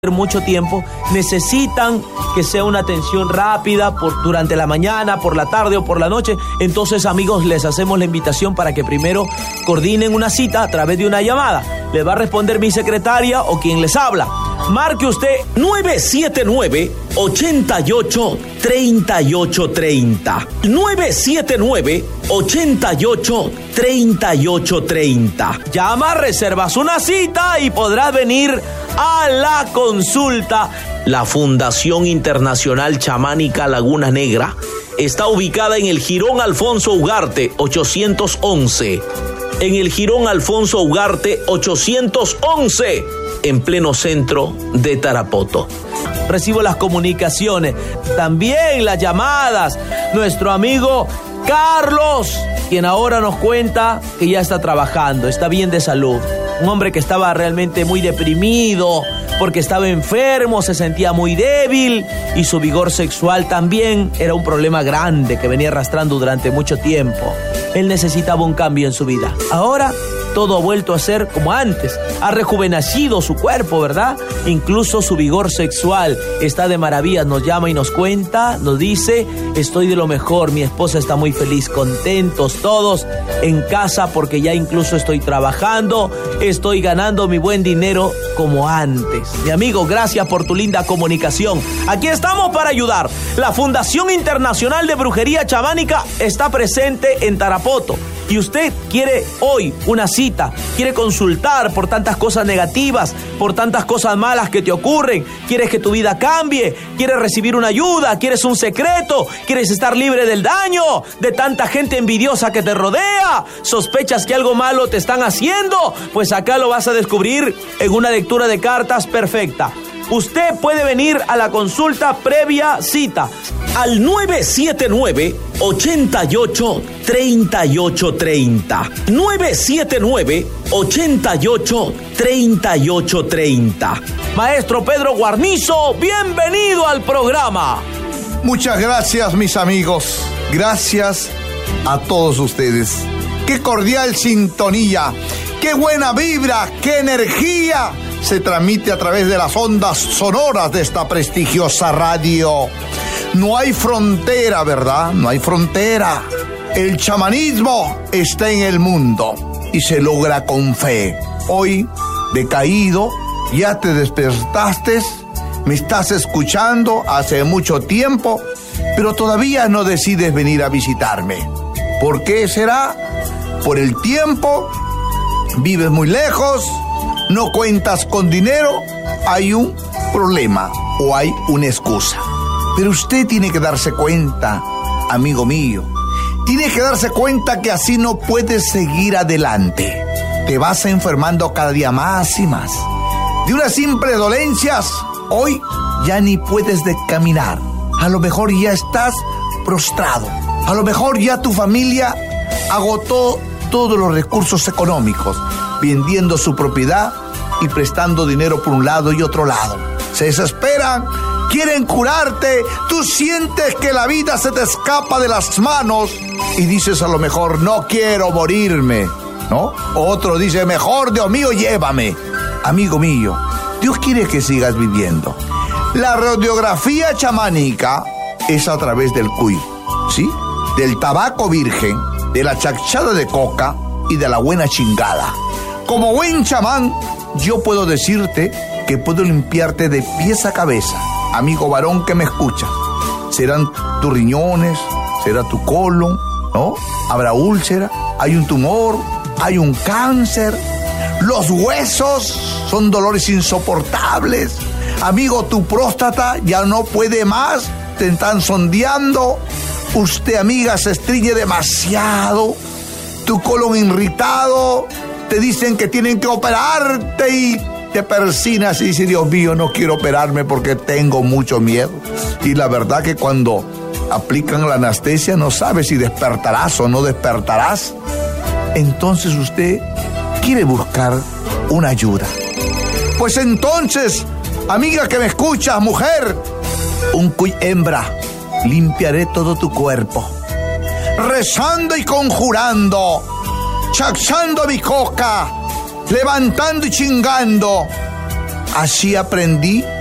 mucho tiempo, necesitan que sea una atención rápida durante la mañana, por la tarde o por la noche. Entonces, amigos, les hacemos la invitación para que primero coordinen una cita a través de una llamada. Le va a responder mi secretaria o quien les habla. Marque usted 979-88-3830. 979-88-3830. Llama, reservas una cita y podrás venir a la consulta. La Fundación Internacional Chamánica Laguna Negra está ubicada en el Jirón Alfonso Ugarte 811. En el Jirón Alfonso Ugarte 811, en pleno centro de Tarapoto. Recibo las comunicaciones, también las llamadas. Nuestro amigo Carlos, quien ahora nos cuenta que ya está trabajando, está bien de salud. Un hombre que estaba realmente muy deprimido porque estaba enfermo, se sentía muy débil y su vigor sexual también era un problema grande que venía arrastrando durante mucho tiempo. Él necesitaba un cambio en su vida. Ahora todo ha vuelto a ser como antes. Ha rejuvenecido su cuerpo, ¿verdad? Incluso su vigor sexual está de maravilla. Nos llama y nos cuenta, nos dice: estoy de lo mejor, mi esposa está muy feliz, contentos todos en casa porque ya incluso estoy trabajando, estoy ganando mi buen dinero como antes. Mi amigo, gracias por tu linda comunicación. Aquí estamos para ayudar. La Fundación Internacional de Brujería Chamánica está presente en Tarapoto. Y usted quiere hoy una cita, quiere consultar por tantas cosas negativas, por tantas cosas malas que te ocurren, quieres que tu vida cambie, quieres recibir una ayuda, quieres un secreto, quieres estar libre del daño, de tanta gente envidiosa que te rodea, sospechas que algo malo te están haciendo, pues acá lo vas a descubrir en una lectura de cartas perfecta. Usted puede venir a la consulta previa cita al 979-88-3830. 979-88-3830. Maestro Pedro Guarnizo, bienvenido al programa. Muchas gracias, mis amigos. Gracias a todos ustedes. Qué cordial sintonía, qué buena vibra, qué energía se transmite a través de las ondas sonoras de esta prestigiosa radio. No hay frontera, ¿verdad? No hay frontera. El chamanismo está en el mundo y se logra con fe. Hoy, decaído, ya te despertaste, me estás escuchando hace mucho tiempo, pero todavía no decides venir a visitarme. ¿Por qué será? Por el tiempo, vives muy lejos, no cuentas con dinero, hay un problema o hay una excusa. Pero usted tiene que darse cuenta, amigo mío, tiene que darse cuenta que así no puedes seguir adelante. Te vas enfermando cada día más y más. De unas simples dolencias, hoy ya ni puedes caminar. A lo mejor ya estás prostrado. A lo mejor ya tu familia agotó todos los recursos económicos, vendiendo su propiedad y prestando dinero por un lado y otro lado. Se desesperan, quieren curarte, tú sientes que la vida se te escapa de las manos y dices a lo mejor, no quiero morirme, ¿no? Otro dice, mejor Dios mío, llévame. Amigo mío, Dios quiere que sigas viviendo. La radiografía chamánica es a través del cuy, ¿sí? Del tabaco virgen, de la chachada de coca y de la buena chingada. Como buen chamán, yo puedo decirte que puedo limpiarte de pies a cabeza. Amigo varón que me escuchas, serán tus riñones, será tu colon, ¿no? Habrá úlcera, hay un tumor, hay un cáncer, los huesos son dolores insoportables. Amigo, tu próstata ya no puede más, te están sondeando. Usted, amiga, se estreñe demasiado, tu colon irritado, te dicen que tienen que operarte y te persinas y dices, Dios mío, no quiero operarme porque tengo mucho miedo. Y la verdad que cuando aplican la anestesia no sabes si despertarás o no despertarás. Entonces usted quiere buscar una ayuda. Pues entonces, amiga que me escuchas, mujer, un cuy hembra, limpiaré todo tu cuerpo, rezando y conjurando, chachando mi coca, levantando y chingando, Así aprendí